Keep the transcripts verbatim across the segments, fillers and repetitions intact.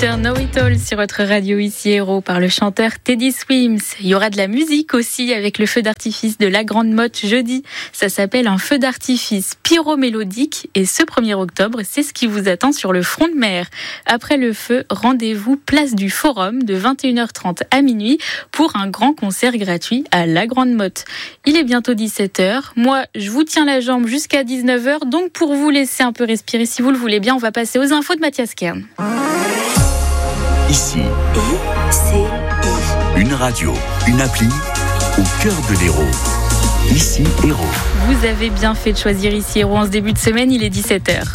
huit heures, Know It All sur votre radio ici Héros par le chanteur Teddy Swims. Il y aura de la musique aussi avec le feu d'artifice de la Grande Motte jeudi. Ça s'appelle un feu d'artifice pyromélodique et ce premier octobre, c'est ce qui vous attend sur le front de mer. Après le feu, rendez-vous place du Forum de vingt et une heures trente à minuit pour un grand concert gratuit à la Grande Motte. Il est bientôt dix-sept heures. Moi, je vous tiens la jambe jusqu'à dix-neuf heures. Donc pour vous laisser un peu respirer, si vous le voulez bien, on va passer aux infos de Mathias Kern. Ici, une radio, une appli au cœur de l'Hérault. Ici, Hérault. Vous avez bien fait de choisir Ici Hérault en ce début de semaine, il est dix-sept heures.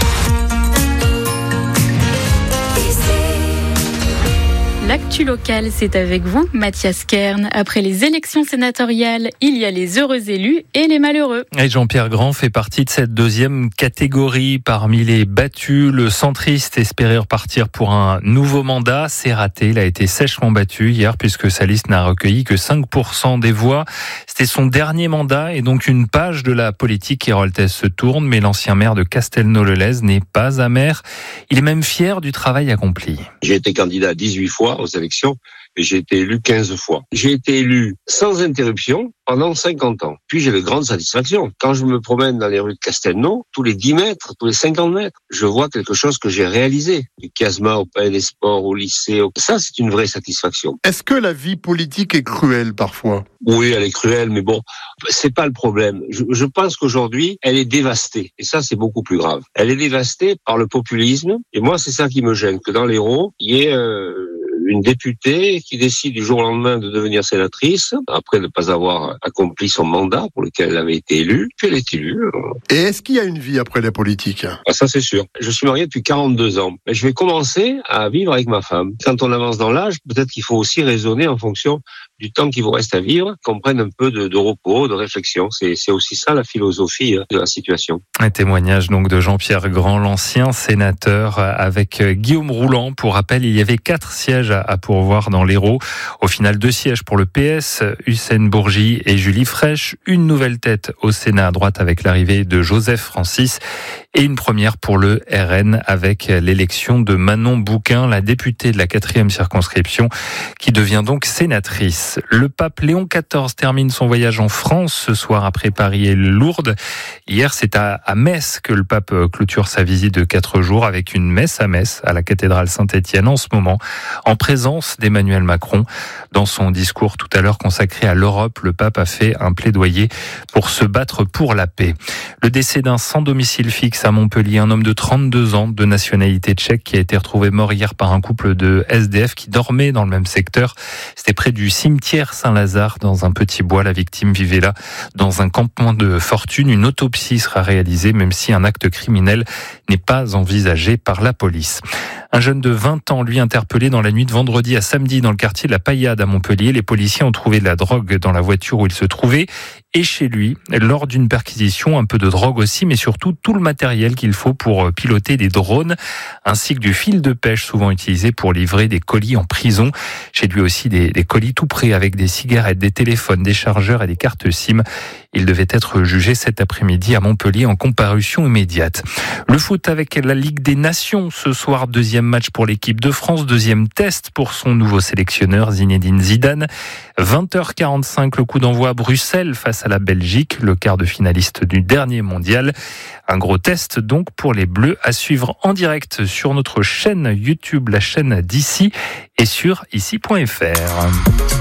L'actu locale, c'est avec vous, Mathias Kern. Après les élections sénatoriales, il y a les heureux élus et les malheureux. Et Jean-Pierre Grand fait partie de cette deuxième catégorie. Parmi les battus, le centriste espérait repartir pour un nouveau mandat. C'est raté, il a été sèchement battu hier puisque sa liste n'a recueilli que cinq pour cent des voix. C'était son dernier mandat et donc une page de la politique héroltaise se tourne. Mais l'ancien maire de Castelnau-le-Lez n'est pas amer. Il est même fier du travail accompli. J'ai été candidat dix-huit fois aux élections et j'ai été élu quinze fois. J'ai été élu sans interruption pendant cinquante ans. Puis j'ai de grandes satisfactions. Quand je me promène dans les rues de Castelnau, tous les dix mètres, tous les cinquante mètres, je vois quelque chose que j'ai réalisé. Du Chiasma au Palais des Sports, au lycée, au... ça c'est une vraie satisfaction. Est-ce que la vie politique est cruelle parfois ? Oui, elle est cruelle, mais bon, c'est pas le problème. Je, je pense qu'aujourd'hui, elle est dévastée. Et ça, c'est beaucoup plus grave. Elle est dévastée par le populisme. Et moi, c'est ça qui me gêne, que dans l'Hérault, il y ait euh, une députée qui décide du jour au lendemain de devenir sénatrice, après ne pas avoir accompli son mandat pour lequel elle avait été élue, puis elle est élue. Et est-ce qu'il y a une vie après la politique ? Ah, ça c'est sûr. Je suis marié depuis quarante-deux ans. Mais je vais commencer à vivre avec ma femme. Quand on avance dans l'âge, peut-être qu'il faut aussi raisonner en fonction du temps qui vous reste à vivre, qu'on prenne un peu de, de repos, de réflexion. C'est, c'est aussi ça la philosophie de la situation. Un témoignage donc de Jean-Pierre Grand, l'ancien sénateur, avec Guillaume Roulant. Pour rappel, il y avait quatre sièges à pourvoir dans l'Hérault. Au final, deux sièges pour le P S, Hussein Bourgi et Julie Fraîche. Une nouvelle tête au Sénat à droite avec l'arrivée de Joseph Francis. Et une première pour le R N avec l'élection de Manon Bouquin, la députée de la quatrième circonscription, qui devient donc sénatrice. Le pape Léon quatorze termine son voyage en France ce soir après Paris et Lourdes. Hier, c'est à, à Metz que le pape clôture sa visite de quatre jours avec une messe à Metz, à la cathédrale Saint-Étienne en ce moment, en présence d'Emmanuel Macron. Dans son discours tout à l'heure consacré à l'Europe, le pape a fait un plaidoyer pour se battre pour la paix. Le décès d'un sans domicile fixe à Montpellier, un homme de trente-deux ans de nationalité tchèque qui a été retrouvé mort hier par un couple de S D F qui dormait dans le même secteur. C'était près du cimetière Saint-Lazare dans un petit bois. La victime vivait là dans un campement de fortune. Une autopsie sera réalisée même si un acte criminel n'est pas envisagé par la police. Un jeune de vingt ans, lui, interpellé dans la nuit de vendredi à samedi dans le quartier de la Paillade à Montpellier. Les policiers ont trouvé de la drogue dans la voiture où il se trouvait et chez lui. Lors d'une perquisition, un peu de drogue aussi, mais surtout tout le matériel qu'il faut pour piloter des drones, ainsi que du fil de pêche souvent utilisé pour livrer des colis en prison. Chez lui aussi, des, des colis tout prêts avec des cigarettes, des téléphones, des chargeurs et des cartes SIM. Il devait être jugé cet après-midi à Montpellier en comparution immédiate. Le foot avec la Ligue des Nations. Ce soir, deuxième match pour l'équipe de France, deuxième test pour son nouveau sélectionneur Zinedine Zidane. vingt heures quarante-cinq, le coup d'envoi à Bruxelles face à la Belgique, le quart de finaliste du dernier mondial. Un gros test donc pour les Bleus à suivre en direct sur notre chaîne YouTube, la chaîne d'Ici et sur ici point f r.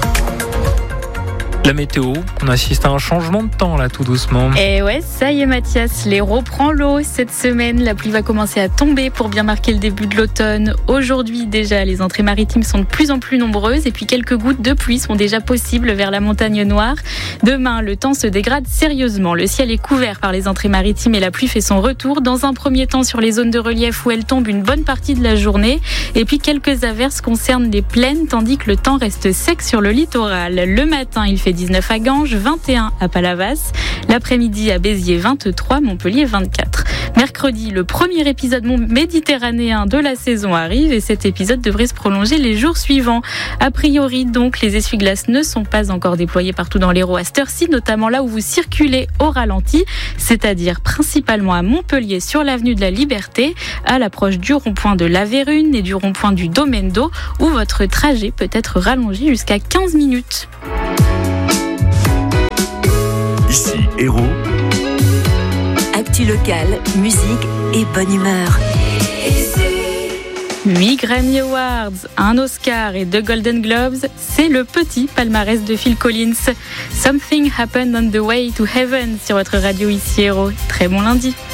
La météo, on assiste à un changement de temps là tout doucement. Et ouais, ça y est Mathias, l'Hérault prend l'eau cette semaine. La pluie va commencer à tomber pour bien marquer le début de l'automne. Aujourd'hui déjà, les entrées maritimes sont de plus en plus nombreuses et puis quelques gouttes de pluie sont déjà possibles vers la montagne noire. Demain, le temps se dégrade sérieusement. Le ciel est couvert par les entrées maritimes et la pluie fait son retour. Dans un premier temps sur les zones de relief où elle tombe une bonne partie de la journée. Et puis quelques averses concernent les plaines tandis que le temps reste sec sur le littoral. Le matin, il fait dix-neuf à Ganges, vingt et un à Palavas. L'après-midi à Béziers, vingt-trois, Montpellier, vingt-quatre. Mercredi, le premier épisode méditerranéen de la saison arrive et cet épisode devrait se prolonger les jours suivants. A priori, donc, les essuie-glaces ne sont pas encore déployés partout dans l'Hérault à cette heure-ci, notamment là où vous circulez au ralenti, c'est-à-dire principalement à Montpellier sur l'avenue de la Liberté, à l'approche du rond-point de la Vérune et du rond-point du Domaine d'Eau, où votre trajet peut être rallongé jusqu'à quinze minutes. Ici, Hérault. Actu locale, musique et bonne humeur. huit Grammy Awards, un Oscar et deux Golden Globes, c'est le petit palmarès de Phil Collins. Something Happened on the Way to Heaven sur votre radio ici Hérault. Très bon lundi.